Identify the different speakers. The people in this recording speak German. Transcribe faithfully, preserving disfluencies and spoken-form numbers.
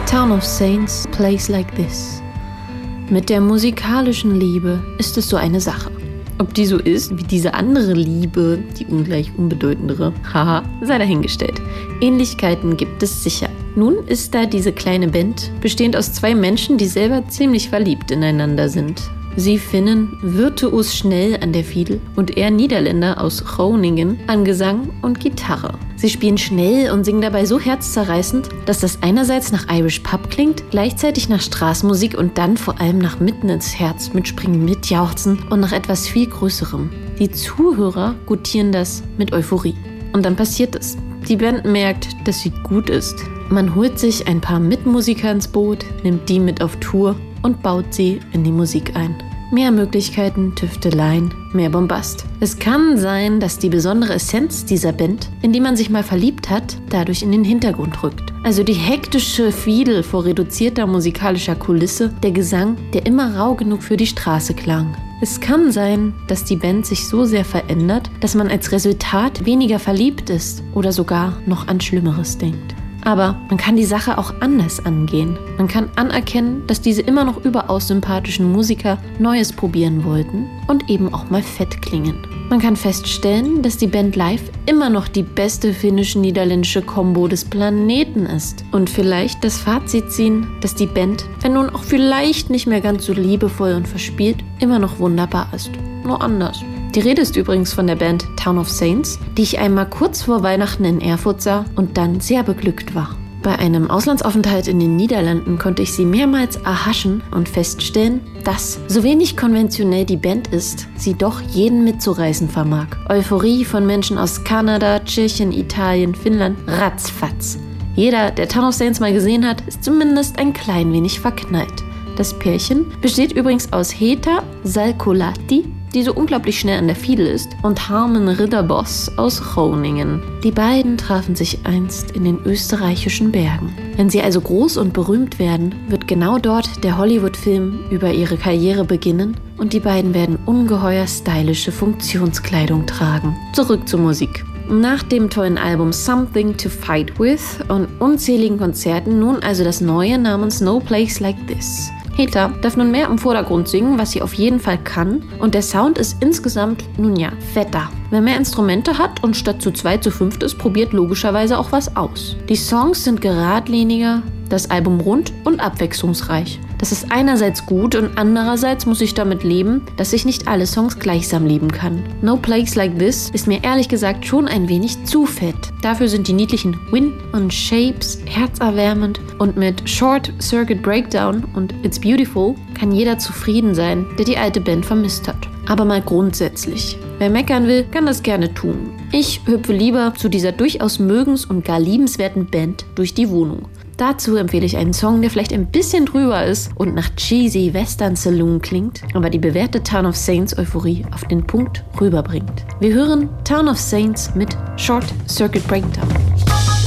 Speaker 1: Town of Saints, Place Like This. Mit der musikalischen Liebe ist es so eine Sache. Ob die so ist wie diese andere Liebe, die ungleich unbedeutendere, haha, sei dahingestellt. Ähnlichkeiten gibt es sicher. Nun ist da diese kleine Band, bestehend aus zwei Menschen, die selber ziemlich verliebt ineinander sind. Sie Finnen virtuos schnell an der Fiedel und er Niederländer aus Groningen an Gesang und Gitarre. Sie spielen schnell und singen dabei so herzzerreißend, dass das einerseits nach Irish Pub klingt, gleichzeitig nach Straßenmusik und dann vor allem nach mitten ins Herz mitspringen, mitjauchzen und nach etwas viel Größerem. Die Zuhörer gutieren das mit Euphorie. Und dann passiert es. Die Band merkt, dass sie gut ist. Man holt sich ein paar Mitmusiker ins Boot, nimmt die mit auf Tour und baut sie in die Musik ein. Mehr Möglichkeiten, Tüfteleien, mehr Bombast. Es kann sein, dass die besondere Essenz dieser Band, in die man sich mal verliebt hat, dadurch in den Hintergrund rückt. Also die hektische Fiedel vor reduzierter musikalischer Kulisse, der Gesang, der immer rau genug für die Straße klang. Es kann sein, dass die Band sich so sehr verändert, dass man als Resultat weniger verliebt ist oder sogar noch an Schlimmeres denkt. Aber man kann die Sache auch anders angehen. Man kann anerkennen, dass diese immer noch überaus sympathischen Musiker Neues probieren wollten und eben auch mal fett klingen. Man kann feststellen, dass die Band live immer noch die beste finnisch-niederländische Kombo des Planeten ist. Und vielleicht das Fazit ziehen, dass die Band, wenn nun auch vielleicht nicht mehr ganz so liebevoll und verspielt, immer noch wunderbar ist. Nur anders. Die Rede ist übrigens von der Band Town of Saints, die ich einmal kurz vor Weihnachten in Erfurt sah und dann sehr beglückt war. Bei einem Auslandsaufenthalt in den Niederlanden konnte ich sie mehrmals erhaschen und feststellen, dass, so wenig konventionell die Band ist, sie doch jeden mitzureißen vermag. Euphorie von Menschen aus Kanada, Tschechien, Italien, Finnland, ratzfatz. Jeder, der Town of Saints mal gesehen hat, ist zumindest ein klein wenig verknallt. Das Pärchen besteht übrigens aus Heta Salkolati, die so unglaublich schnell an der Fiedel ist, und Harmen Ridderboss aus Groningen. Die beiden trafen sich einst in den österreichischen Bergen. Wenn sie also groß und berühmt werden, wird genau dort der Hollywood-Film über ihre Karriere beginnen und die beiden werden ungeheuer stylische Funktionskleidung tragen. Zurück zur Musik. Nach dem tollen Album Something to Fight With und unzähligen Konzerten nun also das neue namens No Place Like This. Heta darf nun mehr im Vordergrund singen, was sie auf jeden Fall kann, und der Sound ist insgesamt, nun ja, fetter. Wer mehr Instrumente hat und statt zu zwei zu fünft ist, probiert logischerweise auch was aus. Die Songs sind geradliniger, das Album rund und abwechslungsreich. Das ist einerseits gut und andererseits muss ich damit leben, dass ich nicht alle Songs gleichsam lieben kann. No Place Like This ist mir ehrlich gesagt schon ein wenig zu fett. Dafür sind die niedlichen Win und Shapes herzerwärmend und mit Short Circuit Breakdown und It's Beautiful kann jeder zufrieden sein, der die alte Band vermisst hat. Aber mal grundsätzlich. Wer meckern will, kann das gerne tun. Ich hüpfe lieber zu dieser durchaus mögens- und gar liebenswerten Band durch die Wohnung. Dazu empfehle ich einen Song, der vielleicht ein bisschen drüber ist und nach cheesy Western Saloon klingt, aber die bewährte Town of Saints Euphorie auf den Punkt rüberbringt. Wir hören Town of Saints mit Short Circuit Breakdown.